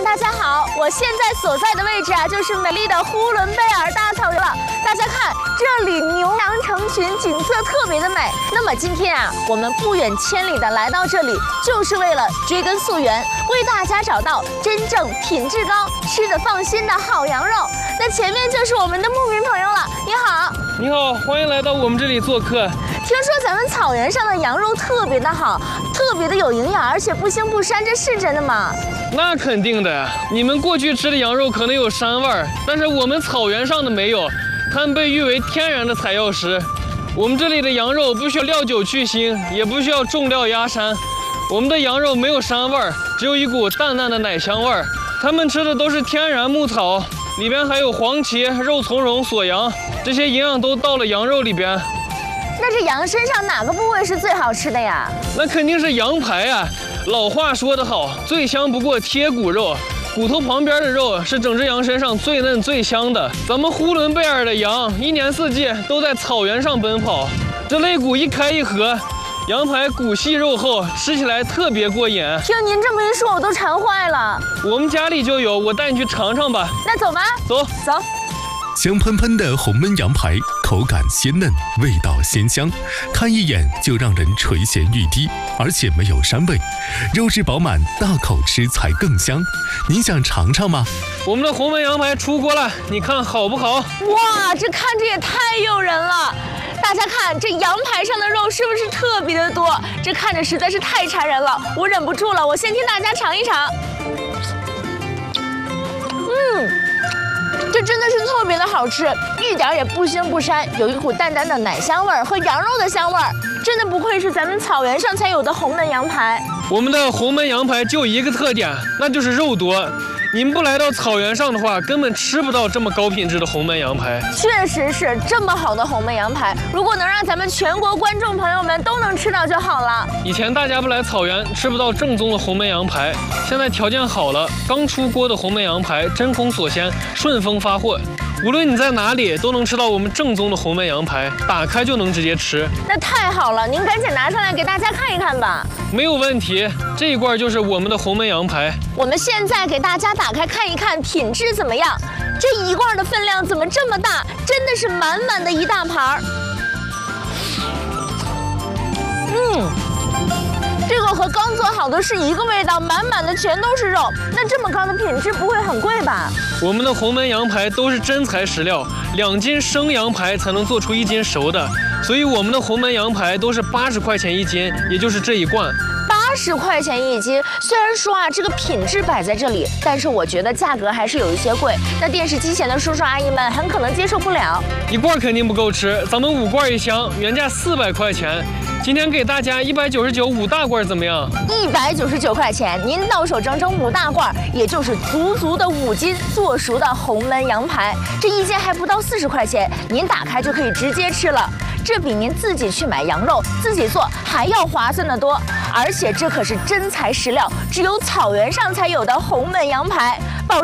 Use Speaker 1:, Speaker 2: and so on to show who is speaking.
Speaker 1: 大家好，我现在所在的位置啊，就是美丽的呼伦贝尔大草原了。大家看，这里牛羊成群，景色特别的美。那么今天啊，我们不远千里的来到这里，就是为了追根溯源，为大家找到真正品质高、吃得放心的好羊肉。那前面就是我们的牧民朋友了，你好。
Speaker 2: 你好，欢迎来到我们这里做客。
Speaker 1: 听说咱们草原上的羊肉特别的好，特别的有营养，而且不腥不膻，这是真的吗？
Speaker 2: 那肯定的，你们过去吃的羊肉可能有膻味儿，但是我们草原上的没有，它们被誉为天然的采药食。我们这里的羊肉不需要料酒去腥，也不需要重料压膻，我们的羊肉没有膻味儿，只有一股淡淡的奶香味儿。他们吃的都是天然牧草，里边还有黄芪、肉苁蓉、锁阳，这些营养都到了羊肉里边。
Speaker 1: 那这羊身上哪个部位是最好吃的呀？
Speaker 2: 那肯定是羊排啊！老话说得好，最香不过贴骨肉，骨头旁边的肉是整只羊身上最嫩最香的。咱们呼伦贝尔的羊一年四季都在草原上奔跑，这肋骨一开一合，羊排骨细肉厚，吃起来特别过瘾。
Speaker 1: 听您这么一说，我都馋坏了。
Speaker 2: 我们家里就有，我带你去尝尝吧。
Speaker 1: 那走吧，
Speaker 2: 走。
Speaker 3: 香喷喷的红焖羊排，口感鲜嫩，味道鲜香，看一眼就让人垂涎欲滴，而且没有膻味，肉质饱满，大口吃才更香。您想尝尝吗？
Speaker 2: 我们的红焖羊排出锅了，你看好不好？
Speaker 1: 哇，这看着也太诱人了！大家看，这羊排上的肉是不是特别的多？这看着实在是太馋人了，我忍不住了，我先替大家尝一尝。这真的是特别的好吃，一点也不腥不膻，有一股淡淡的奶香味儿和羊肉的香味儿，真的不愧是咱们草原上才有的红焖羊排。
Speaker 2: 我们的红焖羊排就一个特点，那就是肉多。你们不来到草原上的话，根本吃不到这么高品质的红焖羊排。
Speaker 1: 确实是这么好的红焖羊排，如果能让咱们全国观众朋友们都能吃到就好了。
Speaker 2: 以前大家不来草原，吃不到正宗的红焖羊排，现在条件好了，刚出锅的红焖羊排真空锁鲜，顺丰发货。无论你在哪里，都能吃到我们正宗的红焖羊排，打开就能直接吃。
Speaker 1: 那太好了，您赶紧拿上来给大家看一看吧。
Speaker 2: 没有问题，这一罐就是我们的红焖羊排。
Speaker 1: 我们现在给大家打开看一看，品质怎么样？这一罐的分量怎么这么大？真的是满满的一大盘儿。这个和刚做好的是一个味道，满满的全都是肉。那这么高的品质不会很贵吧？
Speaker 2: 我们的红焖羊排都是真材实料，2斤生羊排才能做出1斤熟的，所以我们的红焖羊排都是80块钱1斤，也就是这一罐。
Speaker 1: 80块钱1斤，虽然说啊这个品质摆在这里，但是我觉得价格还是有一些贵。那电视机前的叔叔阿姨们很可能接受不了。
Speaker 2: 一罐肯定不够吃，咱们5罐一箱，原价400块钱。今天给大家199，5大罐怎么样
Speaker 1: ？199块钱，您到手整整5大罐，也就是足的5斤做熟的红焖羊排，这一斤还不到40块钱，您打开就可以直接吃了。这比您自己去买羊肉自己做还要划算得多，而且这可是真材实料，只有草原上才有的红焖羊排，保证